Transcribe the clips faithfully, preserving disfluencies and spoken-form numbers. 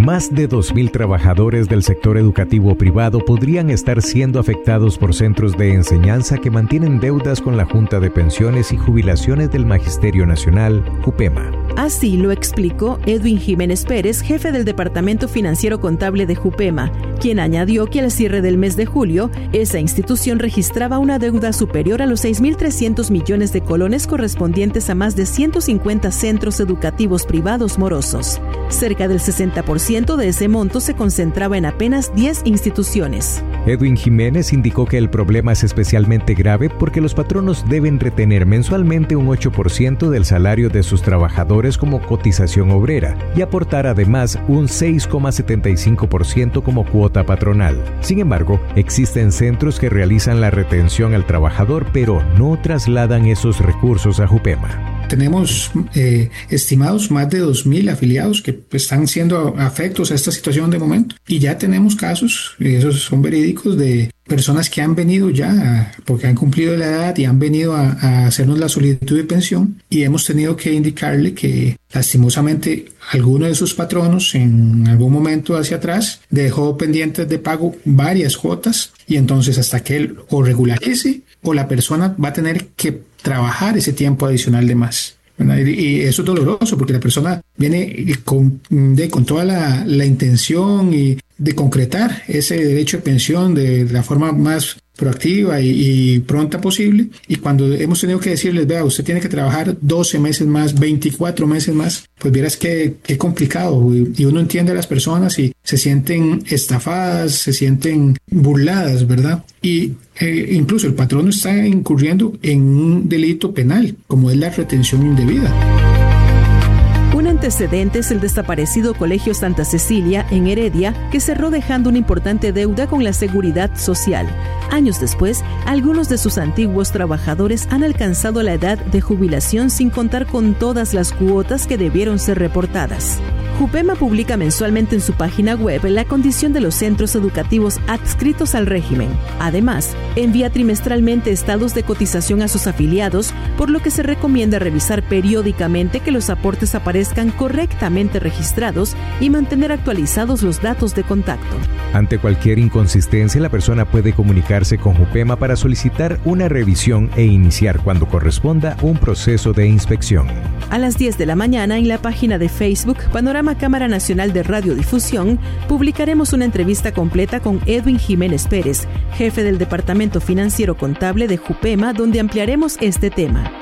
Más de dos mil trabajadores del sector educativo privado podrían estar siendo afectados por centros de enseñanza que mantienen deudas con la Junta de Pensiones y Jubilaciones del Magisterio Nacional, JUPEMA. Así lo explicó Edwin Jiménez Pérez, jefe del Departamento Financiero Contable de JUPEMA, quien añadió que al cierre del mes de julio, esa institución registraba una deuda superior a los seis mil trescientos millones de colones correspondientes a más de ciento cincuenta centros educativos privados morosos. Cerca del sesenta por ciento de ese monto se concentraba en apenas diez instituciones. Edwin Jiménez indicó que el problema es especialmente grave porque los patronos deben retener mensualmente un ocho por ciento del salario de sus trabajadores como cotización obrera y aportar además un seis coma setenta y cinco por ciento como cuota patronal. Sin embargo, existen centros que realizan la retención al trabajador pero no trasladan esos recursos a JUPEMA. Tenemos eh, estimados más de dos mil afiliados que pues, están siendo afectos a esta situación de momento. Y ya tenemos casos, y esos son verídicos, de personas que han venido ya, porque han cumplido la edad y han venido a, a hacernos la solicitud de pensión y hemos tenido que indicarle que lastimosamente alguno de sus patronos en algún momento hacia atrás dejó pendientes de pago varias cuotas y entonces hasta que él o regularice o la persona va a tener que trabajar ese tiempo adicional de más. Y eso es doloroso porque la persona viene con, de, con toda la, la intención y de concretar ese derecho de pensión de, de la forma más proactiva y, y pronta posible. Y cuando hemos tenido que decirles, vea, usted tiene que trabajar doce meses más, veinticuatro meses más, pues vieras qué, qué complicado. Y, y uno entiende a las personas y se sienten estafadas, se sienten burladas, ¿verdad? Y eh, incluso el patrono está incurriendo en un delito penal, como es la retención indebida. Un antecedente es el desaparecido Colegio Santa Cecilia en Heredia, que cerró dejando una importante deuda con la Seguridad Social. Años después, algunos de sus antiguos trabajadores han alcanzado la edad de jubilación sin contar con todas las cuotas que debieron ser reportadas. JUPEMA publica mensualmente en su página web la condición de los centros educativos adscritos al régimen. Además, envía trimestralmente estados de cotización a sus afiliados, por lo que se recomienda revisar periódicamente que los aportes aparezcan correctamente registrados y mantener actualizados los datos de contacto. Ante cualquier inconsistencia, la persona puede comunicarse con JUPEMA para solicitar una revisión e iniciar cuando corresponda un proceso de inspección. A las diez de la mañana, en la página de Facebook Panorama Cámara Nacional de Radiodifusión, publicaremos una entrevista completa con Edwin Jiménez Pérez, jefe del Departamento Financiero Contable de JUPEMA, donde ampliaremos este tema.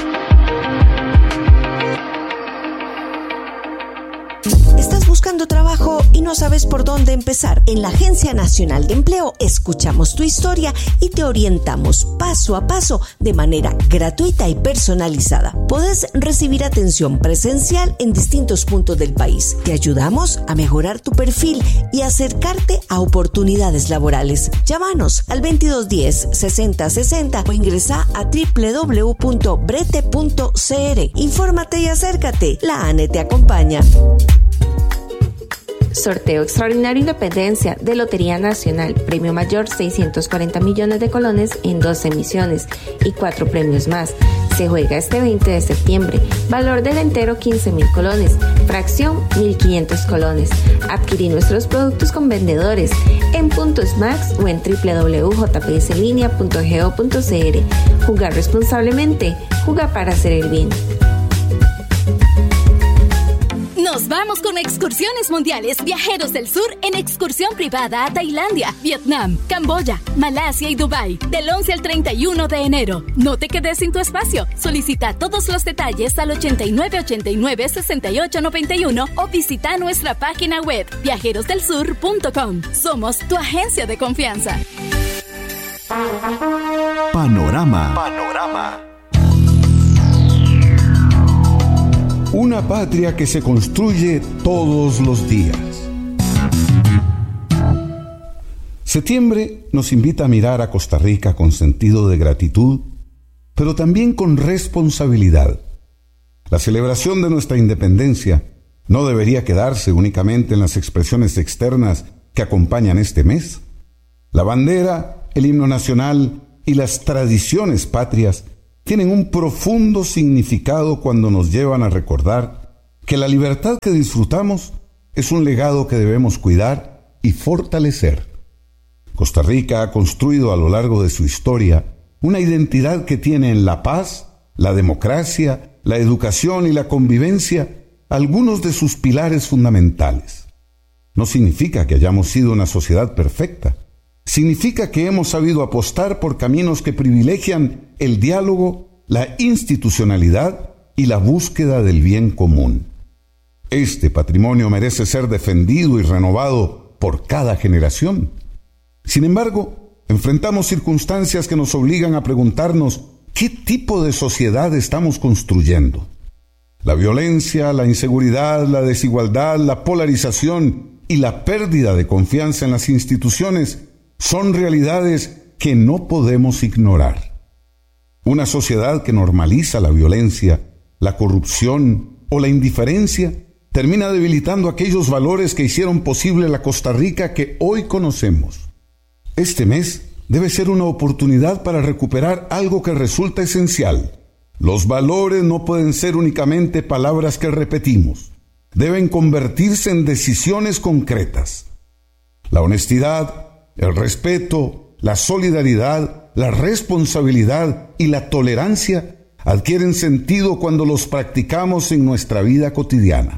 ¿Estás buscando trabajo y no sabes por dónde empezar? En la Agencia Nacional de Empleo escuchamos tu historia y te orientamos paso a paso de manera gratuita y personalizada. Puedes recibir atención presencial en distintos puntos del país. Te ayudamos a mejorar tu perfil y acercarte a oportunidades laborales. Llámanos al veintidós diez, sesenta sesenta o ingresa a doble u doble u doble u punto brete punto c r. Infórmate y acércate. La A N E te acompaña. Sorteo Extraordinario Independencia de Lotería Nacional. Premio mayor seiscientos cuarenta millones de colones en dos emisiones y cuatro premios más. Se juega este veinte de septiembre. Valor del entero quince mil colones. Fracción mil quinientos colones. Adquirí nuestros productos con vendedores en Puntos Max o en doble u doble u doble u punto j p s linea punto go punto c r. Jugar responsablemente. Juega para hacer el bien. Nos vamos con excursiones mundiales Viajeros del Sur en excursión privada a Tailandia, Vietnam, Camboya, Malasia y Dubái del once al treinta y uno de enero. No te quedes sin tu espacio. Solicita todos los detalles al ochenta y nueve ochenta y nueve sesenta y ocho noventa y uno o visita nuestra página web viajeros del sur punto com. Somos tu agencia de confianza. Panorama. Panorama. Una patria que se construye todos los días. Septiembre nos invita a mirar a Costa Rica con sentido de gratitud, pero también con responsabilidad. La celebración de nuestra independencia no debería quedarse únicamente en las expresiones externas que acompañan este mes. La bandera, el himno nacional y las tradiciones patrias tienen un profundo significado cuando nos llevan a recordar que la libertad que disfrutamos es un legado que debemos cuidar y fortalecer. Costa Rica ha construido a lo largo de su historia una identidad que tiene en la paz, la democracia, la educación y la convivencia algunos de sus pilares fundamentales. No significa que hayamos sido una sociedad perfecta. Significa que hemos sabido apostar por caminos que privilegian el diálogo, la institucionalidad y la búsqueda del bien común. Este patrimonio merece ser defendido y renovado por cada generación. Sin embargo, enfrentamos circunstancias que nos obligan a preguntarnos ¿qué tipo de sociedad estamos construyendo? La violencia, la inseguridad, la desigualdad, la polarización y la pérdida de confianza en las instituciones son realidades que no podemos ignorar. Una sociedad que normaliza la violencia, la corrupción o la indiferencia termina debilitando aquellos valores que hicieron posible la Costa Rica que hoy conocemos. Este mes debe ser una oportunidad para recuperar algo que resulta esencial. Los valores no pueden ser únicamente palabras que repetimos. Deben convertirse en decisiones concretas. La honestidad, el respeto, la solidaridad, la responsabilidad y la tolerancia adquieren sentido cuando los practicamos en nuestra vida cotidiana.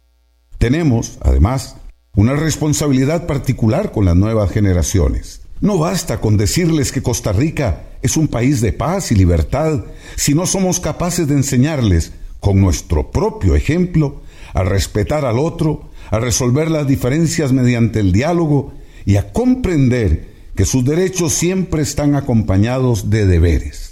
Tenemos, además, una responsabilidad particular con las nuevas generaciones. No basta con decirles que Costa Rica es un país de paz y libertad si no somos capaces de enseñarles, con nuestro propio ejemplo, a respetar al otro, a resolver las diferencias mediante el diálogo y a comprender que sus derechos siempre están acompañados de deberes.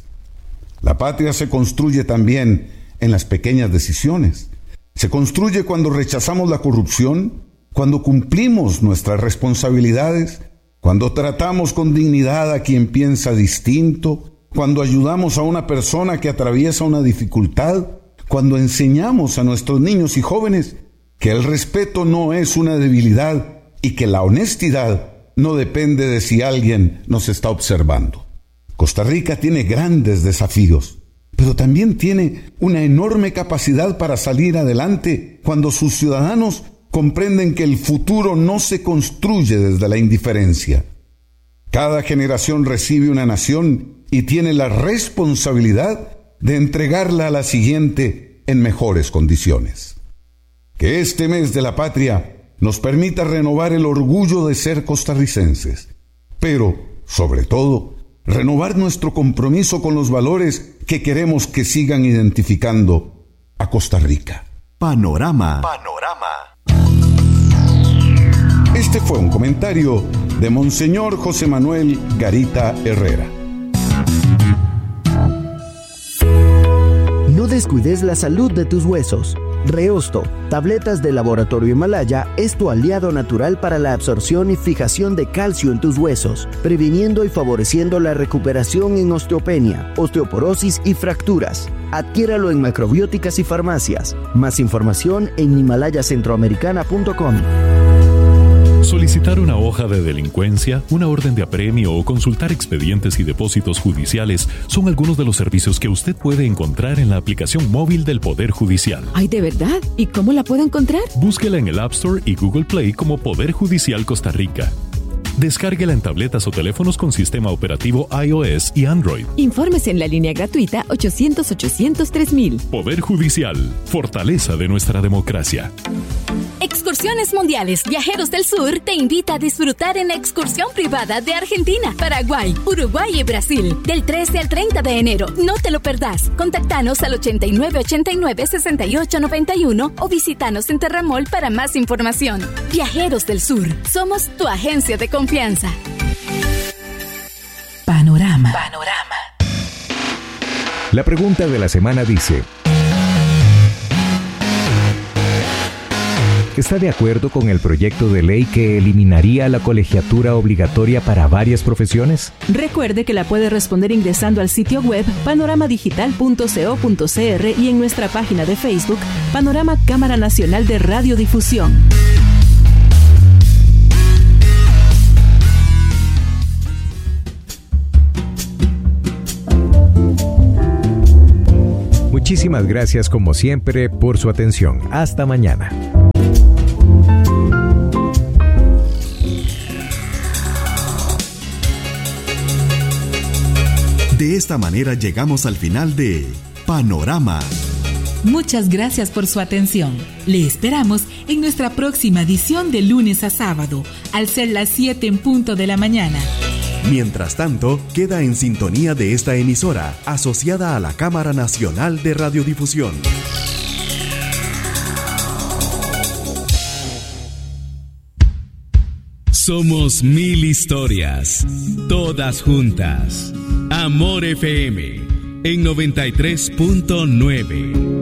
La patria se construye también en las pequeñas decisiones. Se construye cuando rechazamos la corrupción, cuando cumplimos nuestras responsabilidades, cuando tratamos con dignidad a quien piensa distinto, cuando ayudamos a una persona que atraviesa una dificultad, cuando enseñamos a nuestros niños y jóvenes que el respeto no es una debilidad y que la honestidad no depende de si alguien nos está observando. Costa Rica tiene grandes desafíos, pero también tiene una enorme capacidad para salir adelante cuando sus ciudadanos comprenden que el futuro no se construye desde la indiferencia. Cada generación recibe una nación y tiene la responsabilidad de entregarla a la siguiente en mejores condiciones. Que este mes de la patria nos permita renovar el orgullo de ser costarricenses, pero, sobre todo, renovar nuestro compromiso con los valores que queremos que sigan identificando a Costa Rica. Panorama. Panorama. Este fue un comentario de Monseñor José Manuel Garita Herrera. No descuides la salud de tus huesos. Reosto, tabletas de Laboratorio Himalaya, es tu aliado natural para la absorción y fijación de calcio en tus huesos, previniendo y favoreciendo la recuperación en osteopenia, osteoporosis y fracturas. Adquiéralo en macrobióticas y farmacias. Más información en himalaya centroamericana punto com. Solicitar una hoja de delincuencia, una orden de apremio o consultar expedientes y depósitos judiciales son algunos de los servicios que usted puede encontrar en la aplicación móvil del Poder Judicial. ¿Ay, de verdad? ¿Y cómo la puedo encontrar? Búsquela en el App Store y Google Play como Poder Judicial Costa Rica. Descárguela en tabletas o teléfonos con sistema operativo iOS y Android. Infórmese en la línea gratuita ochocientos, ochocientos, tres mil. Poder Judicial, fortaleza de nuestra democracia. Excursiones Mundiales Viajeros del Sur te invita a disfrutar en la excursión privada de Argentina, Paraguay, Uruguay y Brasil del trece al treinta de enero. No te lo perdás. Contactanos al ochenta y nueve ochenta y nueve, sesenta y ocho noventa y uno o visitanos en Terramol para más información. Viajeros del Sur, somos tu agencia de confianza. Panorama. Panorama. La pregunta de la semana dice: ¿está de acuerdo con el proyecto de ley que eliminaría la colegiatura obligatoria para varias profesiones? Recuerde que la puede responder ingresando al sitio web panorama digital punto co punto cr y en nuestra página de Facebook Panorama Cámara Nacional de Radiodifusión. Muchísimas gracias como siempre por su atención. Hasta mañana. De esta manera llegamos al final de Panorama. Muchas gracias por su atención. Le esperamos en nuestra próxima edición de lunes a sábado, al ser las siete en punto de la mañana. Mientras tanto, queda en sintonía de esta emisora, asociada a la Cámara Nacional de Radiodifusión. Somos mil historias, todas juntas. Amor F M en noventa y tres punto nueve.